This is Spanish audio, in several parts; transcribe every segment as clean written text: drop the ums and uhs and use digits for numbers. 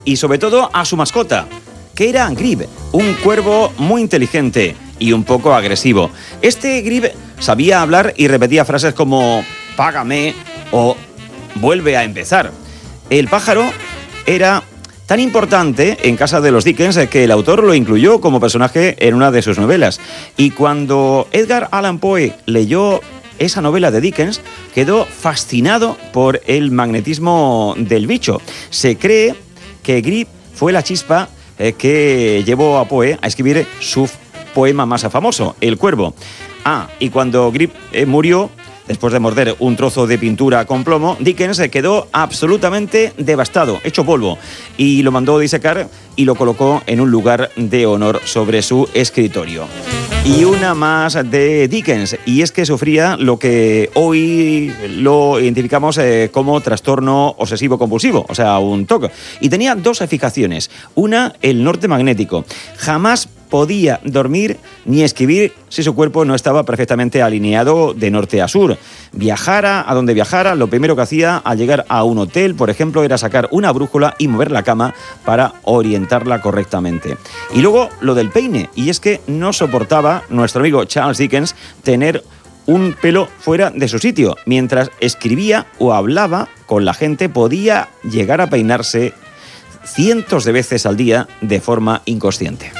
y sobre todo a su mascota, que era Grib, un cuervo muy inteligente y un poco agresivo. Este Grib sabía hablar y repetía frases como «págame» o «vuelve a empezar». El pájaro era tan importante en casa de los Dickens que el autor lo incluyó como personaje en una de sus novelas. Y cuando Edgar Allan Poe leyó esa novela de Dickens, quedó fascinado por el magnetismo del bicho. Se cree que Grib fue la chispa que llevó a Poe a escribir su poema más famoso, El Cuervo. Y cuando Grib murió, después de morder un trozo de pintura con plomo, Dickens se quedó absolutamente devastado, hecho polvo, y lo mandó disecar y lo colocó en un lugar de honor sobre su escritorio. Y una más de Dickens, y es que sufría lo que hoy lo identificamos como trastorno obsesivo-compulsivo, o sea, un TOC. Y tenía dos fijaciones. Una, el norte magnético. Jamás podía dormir ni escribir si su cuerpo no estaba perfectamente alineado de norte a sur. Viajara a donde viajara, lo primero que hacía al llegar a un hotel, por ejemplo, era sacar una brújula y mover la cama para orientarla correctamente. Y luego lo del peine, y es que no soportaba nuestro amigo Charles Dickens tener un pelo fuera de su sitio. Mientras escribía o hablaba con la gente, podía llegar a peinarse cientos de veces al día de forma inconsciente.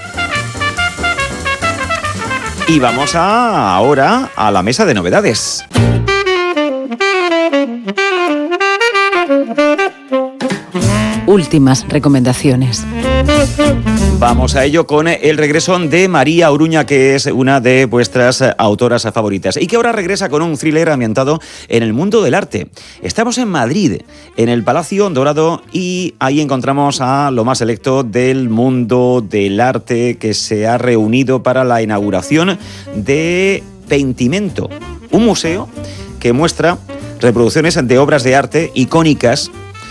Y vamos ahora a la mesa de novedades. Últimas recomendaciones. Vamos a ello con el regreso de María Oruña, que es una de vuestras autoras favoritas y que ahora regresa con un thriller ambientado en el mundo del arte. Estamos en Madrid, en el Palacio Dorado, y ahí encontramos a lo más selecto del mundo del arte que se ha reunido para la inauguración de Pentimento, un museo que muestra reproducciones de obras de arte icónicas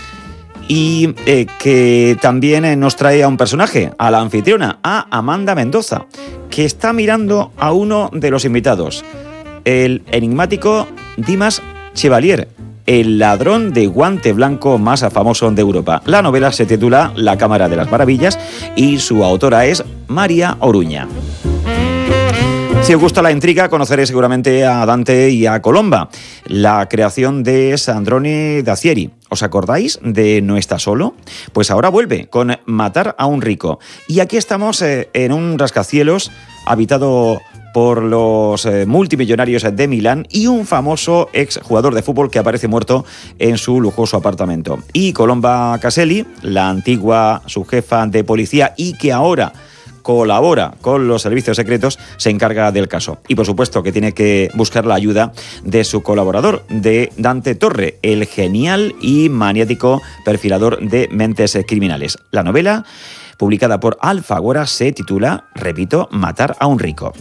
y que también nos trae a un personaje, a la anfitriona, a Amanda Mendoza, que está mirando a uno de los invitados, el enigmático Dimas Chevalier, el ladrón de guante blanco más famoso de Europa. La novela se titula La Cámara de las Maravillas y su autora es María Oruña. Si os gusta la intriga, conoceréis seguramente a Dante y a Colomba, la creación de Sandrone Dacieri. ¿Os acordáis de No está solo? Pues ahora vuelve con Matar a un rico. Y aquí estamos en un rascacielos habitado por los multimillonarios de Milán y un famoso exjugador de fútbol que aparece muerto en su lujoso apartamento. Y Colomba Caselli, la antigua subjefa de policía y que ahora colabora con los servicios secretos, se encarga del caso. Y por supuesto que tiene que buscar la ayuda de su colaborador, de Dante Torre, el genial y maniático perfilador de mentes criminales. La novela, publicada por Alfaguara, se titula, repito, Matar a un rico.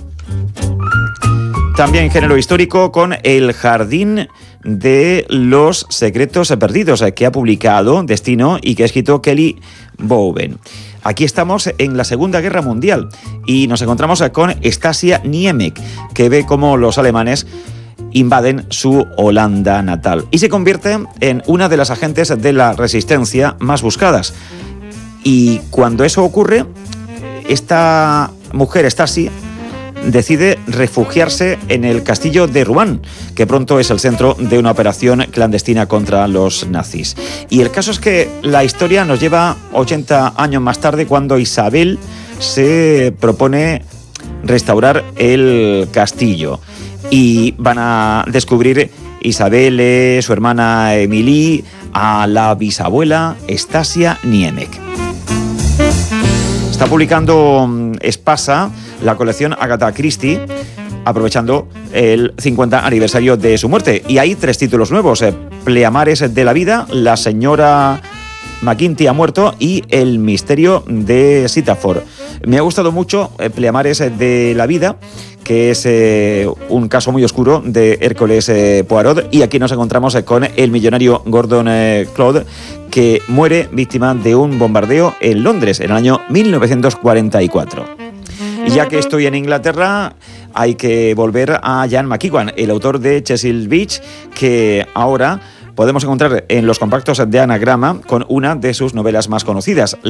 También género histórico con El jardín de los secretos perdidos, que ha publicado Destino y que ha escrito Kelly Bowen. Aquí estamos en la Segunda Guerra Mundial y nos encontramos con Stasia Niemek, que ve cómo los alemanes invaden su Holanda natal y se convierte en una de las agentes de la resistencia más buscadas. Y cuando eso ocurre, esta mujer, Stasi, decide refugiarse en el castillo de Rouen, que pronto es el centro de una operación clandestina contra los nazis. Y el caso es que la historia nos lleva 80 años más tarde, cuando Isabel se propone restaurar el castillo. Y van a descubrir Isabel, su hermana Emilie, a la bisabuela Stasia Niemek. Está publicando Espasa, la colección Agatha Christie, aprovechando el 50 aniversario de su muerte. Y hay 3 títulos nuevos: Pleamares de la vida, La señora McGinty ha muerto y El misterio de Sitafor. Me ha gustado mucho Pleamares de la vida, que es un caso muy oscuro de Hércules Poirot, y aquí nos encontramos con el millonario Gordon Claude, que muere víctima de un bombardeo en Londres en el año 1944. Y ya que estoy en Inglaterra, hay que volver a Ian McEwan, el autor de Cecil Beach, que ahora podemos encontrar en los compactos de Anagrama con una de sus novelas más conocidas,